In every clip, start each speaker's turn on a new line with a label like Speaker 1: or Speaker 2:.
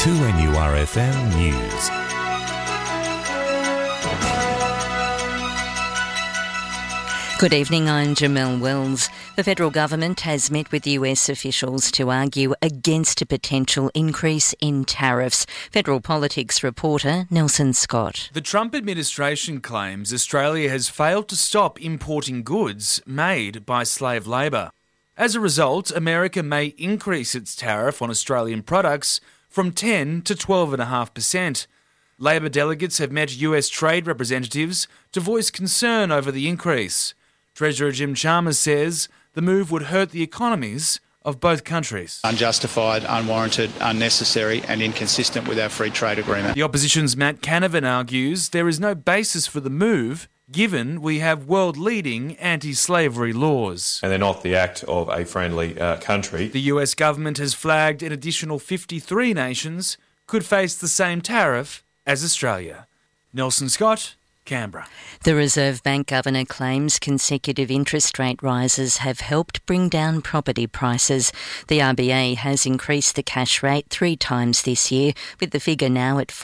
Speaker 1: 2NURFM News.
Speaker 2: Good evening, I'm Jamelle Wells. The federal government has met with US officials to argue against a potential increase in tariffs. Federal politics reporter Nelson Scott.
Speaker 3: The Trump administration claims Australia has failed to stop importing goods made by slave labour. As a result, America may increase its tariff on Australian products from 10 to 12.5%. Labor delegates have met US trade representatives to voice concern over the increase. Treasurer Jim Chalmers says the move would hurt the economies of both countries.
Speaker 4: Unjustified, unwarranted, unnecessary and inconsistent with our free trade agreement.
Speaker 3: The opposition's Matt Canavan argues there is no basis for the move given we have world-leading anti-slavery laws.
Speaker 5: And they're not the act of a friendly country.
Speaker 3: The US government has flagged an additional 53 nations could face the same tariff as Australia. Nelson Scott, Canberra.
Speaker 2: The Reserve Bank governor claims consecutive interest rate rises have helped bring down property prices. The RBA has increased the cash rate 3 times this year, with the figure now at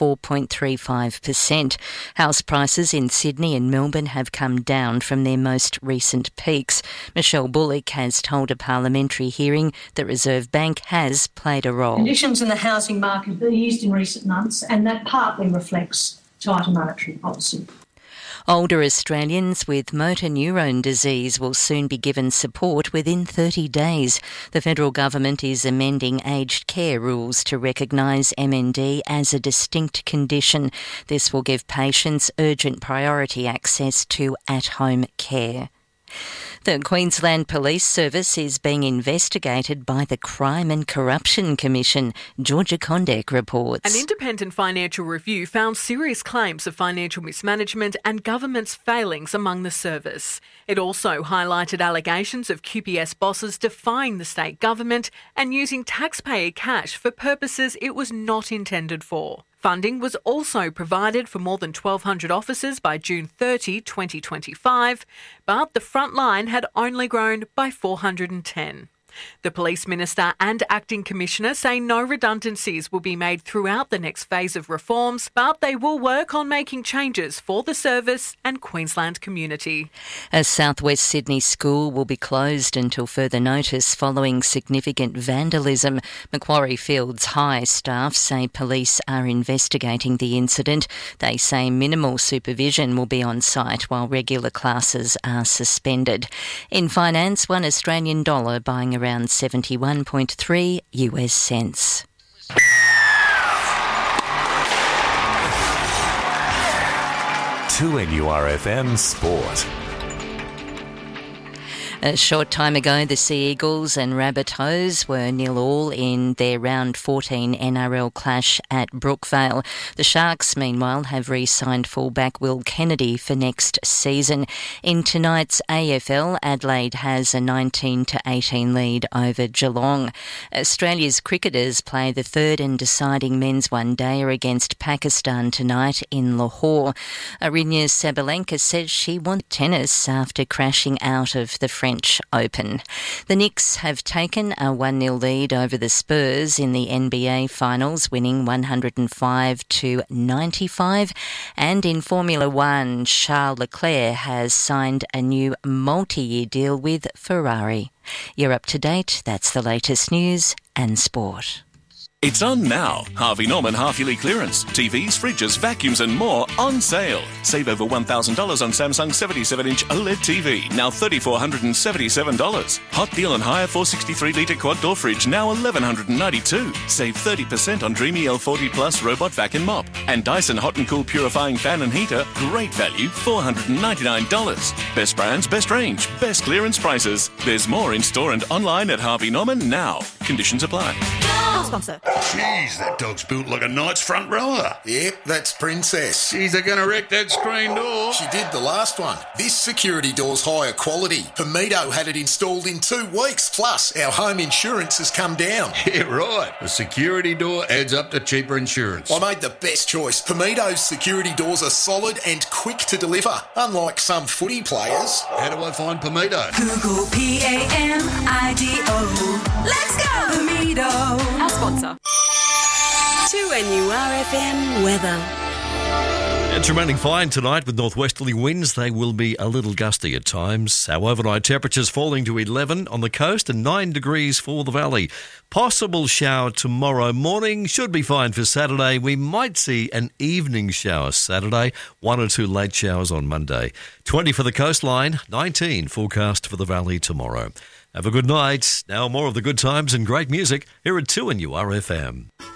Speaker 2: 4.35%. House prices in Sydney and Melbourne have come down from their most recent peaks. Michelle Bullock has told a parliamentary hearing the Reserve Bank has played a role.
Speaker 6: Conditions in the housing market have eased in recent months, and that partly reflects tighter monetary policy.
Speaker 2: Older Australians with motor neurone disease will soon be given support within 30 days. The federal government is amending aged care rules to recognise MND as a distinct condition. This will give patients urgent priority access to at-home care. The Queensland Police Service is being investigated by the Crime and Corruption Commission. Georgia Condek reports.
Speaker 7: An independent financial review found serious claims of financial mismanagement and government's failings among the service. It also highlighted allegations of QPS bosses defying the state government and using taxpayer cash for purposes it was not intended for. Funding was also provided for more than 1,200 officers by June 30, 2025, but the front line had only grown by 410. The Police Minister and Acting Commissioner say no redundancies will be made throughout the next phase of reforms, but they will work on making changes for the service and Queensland community.
Speaker 2: A southwest Sydney school will be closed until further notice following significant vandalism. Macquarie Fields High staff say police are investigating the incident. They say minimal supervision will be on site while regular classes are suspended. In finance, $1 Australian buying around 71.3 US cents.
Speaker 1: To NURFM Sport.
Speaker 2: A short time ago, the Sea Eagles and Rabbitohs were 0-0 in their round 14 NRL clash at Brookvale. The Sharks, meanwhile, have re-signed fullback Will Kennedy for next season. In tonight's AFL, Adelaide has a 19-18 lead over Geelong. Australia's cricketers play the third and deciding men's one-dayer against Pakistan tonight in Lahore. Aryna Sabalenka says she wants tennis after crashing out of the French Open. The Knicks have taken a 1-0 lead over the Spurs in the NBA Finals, winning 105-95. And in Formula One, Charles Leclerc has signed a new multi-year deal with Ferrari. You're up to date. That's the latest news and sport.
Speaker 8: It's on now. Harvey Norman half-yearly clearance. TVs, fridges, vacuums and more on sale. Save over $1,000 on Samsung 77-inch OLED TV, now $3,477. Hot deal on hire 463-litre quad-door fridge, now $1,192. Save 30% on Dreamy L40 Plus robot vac and mop. And Dyson Hot and Cool purifying fan and heater, great value, $499. Best brands, best range, best clearance prices. There's more in store and online at Harvey Norman now. Conditions apply.
Speaker 7: Sponsor.
Speaker 9: Jeez, that dog's built like a knight's front rower.
Speaker 10: Yep, that's Princess.
Speaker 9: Jeez, they're going to wreck that screen door.
Speaker 10: She did the last one. This security door's higher quality. Pomito had it installed in 2 weeks. Plus, our home insurance has come down.
Speaker 9: Yeah, right. A security door adds up to cheaper insurance.
Speaker 10: I made the best choice. Pomito's security doors are solid and quick to deliver, unlike some footy players.
Speaker 9: How do I find Pomito?
Speaker 11: Google PAMIDO. Let's go! Pomito.
Speaker 7: Our sponsor.
Speaker 11: 2NURFM weather.
Speaker 12: It's remaining fine tonight with northwesterly winds. They will be a little gusty at times. Our overnight temperatures falling to 11 on the coast and 9 degrees for the valley. Possible shower tomorrow morning. Should be fine for Saturday. We might see an evening shower Saturday. 1 or 2 late showers on Monday. 20 for the coastline. 19 forecast for the valley tomorrow. Have a good night. Now more of the good times and great music here at 2NURFM.